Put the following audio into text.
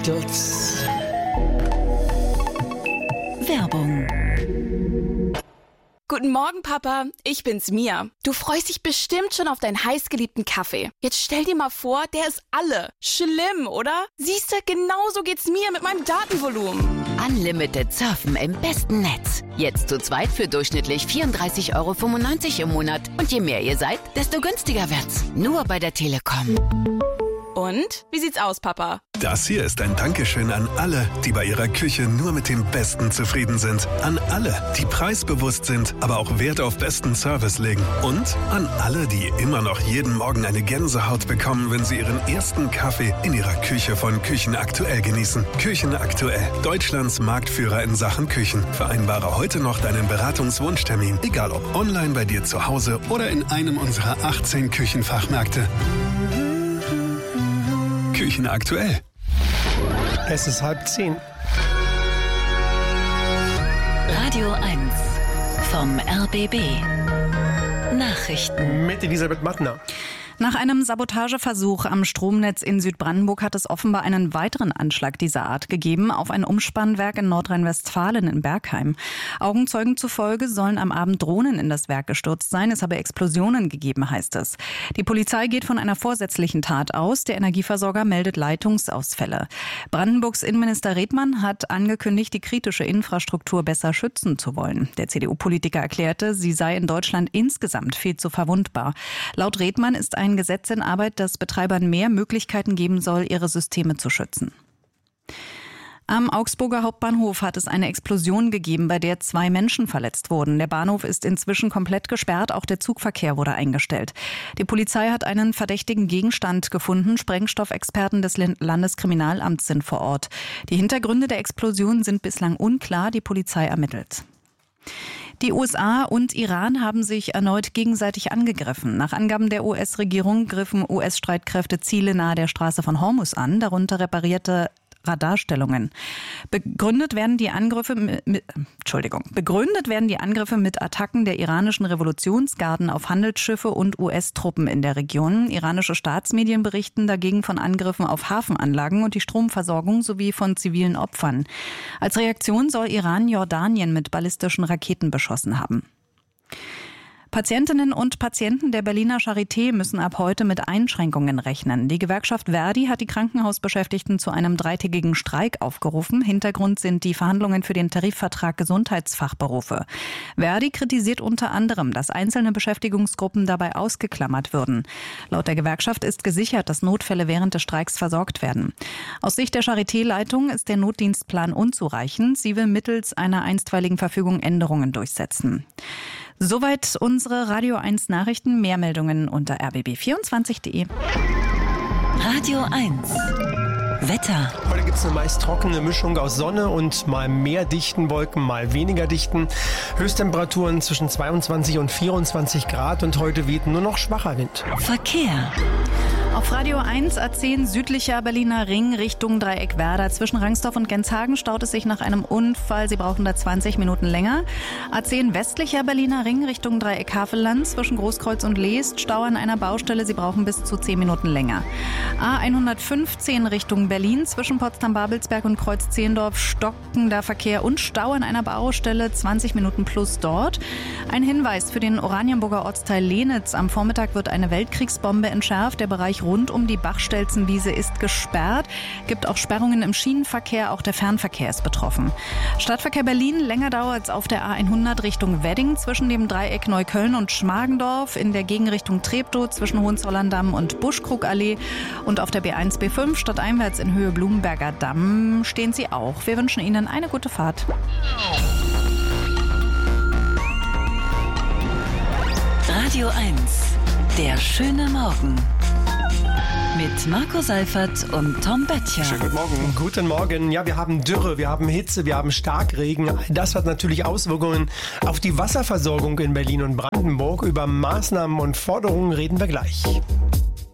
Dutz. Werbung. Guten Morgen, Papa. Ich bin's, Mia. Du freust dich bestimmt schon auf deinen heißgeliebten Kaffee. Jetzt stell dir mal vor, der ist alle. Schlimm, oder? Siehste, genauso geht's mir mit meinem Datenvolumen. Unlimited Surfen im besten Netz. Jetzt zu zweit für durchschnittlich 34,95 € im Monat. Und je mehr ihr seid, desto günstiger wird's. Nur bei der Telekom. Und? Wie sieht's aus, Papa? Das hier ist ein Dankeschön an alle, die bei ihrer Küche nur mit dem Besten zufrieden sind. An alle, die preisbewusst sind, aber auch Wert auf besten Service legen. Und an alle, die immer noch jeden Morgen eine Gänsehaut bekommen, wenn sie ihren ersten Kaffee in ihrer Küche von Küchen Aktuell genießen. Küchen Aktuell, Deutschlands Marktführer in Sachen Küchen. Vereinbare heute noch deinen Beratungswunschtermin, egal ob online bei dir zu Hause oder in einem unserer 18 Küchenfachmärkte. Küchen Aktuell. Es ist 9:30. Radio 1 vom RBB. Nachrichten. Mit Elisabeth Mattner. Nach einem Sabotageversuch am Stromnetz in Südbrandenburg hat es offenbar einen weiteren Anschlag dieser Art gegeben auf ein Umspannwerk in Nordrhein-Westfalen in Bergheim. Augenzeugen zufolge sollen am Abend Drohnen in das Werk gestürzt sein. Es habe Explosionen gegeben, heißt es. Die Polizei geht von einer vorsätzlichen Tat aus. Der Energieversorger meldet Leitungsausfälle. Brandenburgs Innenminister Redmann hat angekündigt, die kritische Infrastruktur besser schützen zu wollen. Der CDU-Politiker erklärte, sie sei in Deutschland insgesamt viel zu verwundbar. Laut Redmann ist ein Gesetz in Arbeit, das Betreibern mehr Möglichkeiten geben soll, ihre Systeme zu schützen. Am Augsburger Hauptbahnhof hat es eine Explosion gegeben, bei der 2 Menschen verletzt wurden. Der Bahnhof ist inzwischen komplett gesperrt, auch der Zugverkehr wurde eingestellt. Die Polizei hat einen verdächtigen Gegenstand gefunden. Sprengstoffexperten des Landeskriminalamts sind vor Ort. Die Hintergründe der Explosion sind bislang unklar, die Polizei ermittelt. Die USA und Iran haben sich erneut gegenseitig angegriffen. Nach Angaben der US-Regierung griffen US-Streitkräfte Ziele nahe der Straße von Hormuz an, darunter reparierte Radarstellungen. Begründet werden die Angriffe mit Attacken der iranischen Revolutionsgarden auf Handelsschiffe und US-Truppen in der Region. Iranische Staatsmedien berichten dagegen von Angriffen auf Hafenanlagen und die Stromversorgung sowie von zivilen Opfern. Als Reaktion soll Iran Jordanien mit ballistischen Raketen beschossen haben. Patientinnen und Patienten der Berliner Charité müssen ab heute mit Einschränkungen rechnen. Die Gewerkschaft Verdi hat die Krankenhausbeschäftigten zu einem 3-tägigen Streik aufgerufen. Hintergrund sind die Verhandlungen für den Tarifvertrag Gesundheitsfachberufe. Verdi kritisiert unter anderem, dass einzelne Beschäftigungsgruppen dabei ausgeklammert würden. Laut der Gewerkschaft ist gesichert, dass Notfälle während des Streiks versorgt werden. Aus Sicht der Charité-Leitung ist der Notdienstplan unzureichend. Sie will mittels einer einstweiligen Verfügung Änderungen durchsetzen. Soweit unsere Radio 1 Nachrichten. Mehr Meldungen unter rbb24.de. Radio 1 Wetter. Heute gibt es eine meist trockene Mischung aus Sonne und mal mehr dichten Wolken, mal weniger dichten. Höchsttemperaturen zwischen 22 und 24 Grad und heute weht nur noch schwacher Wind. Verkehr. Auf Radio 1 A10 südlicher Berliner Ring Richtung Dreieckwerder. Zwischen Rangsdorf und Genshagen staut es sich nach einem Unfall. Sie brauchen da 20 Minuten länger. A10 westlicher Berliner Ring Richtung Dreieck Havelland. Zwischen Großkreuz und Leest Stau an einer Baustelle. Sie brauchen bis zu 10 Minuten länger. A115 Richtung Berlin. Zwischen Potsdam-Babelsberg und Kreuz-Zehlendorf stockender Verkehr und Stau an einer Baustelle. 20 Minuten plus dort. Ein Hinweis für den Oranienburger Ortsteil Lehnitz. Am Vormittag wird eine Weltkriegsbombe entschärft. Der Bereich rund um die Bachstelzenwiese ist gesperrt. Gibt auch Sperrungen im Schienenverkehr, auch der Fernverkehr ist betroffen. Stadtverkehr Berlin, länger dauert es auf der A100 Richtung Wedding zwischen dem Dreieck Neukölln und Schmargendorf, in der Gegenrichtung Treptow zwischen Hohenzollern-Damm und Buschkrugallee und auf der B1 B5 stadteinwärts in Höhe Blumenberger Damm stehen sie auch. Wir wünschen Ihnen eine gute Fahrt. Radio 1, der schöne Morgen. Mit Marco Seifert und Tom Böttcher. Schönen guten Morgen. Guten Morgen. Ja, wir haben Dürre, wir haben Hitze, wir haben Starkregen. Das hat natürlich Auswirkungen auf die Wasserversorgung in Berlin und Brandenburg. Über Maßnahmen und Forderungen reden wir gleich.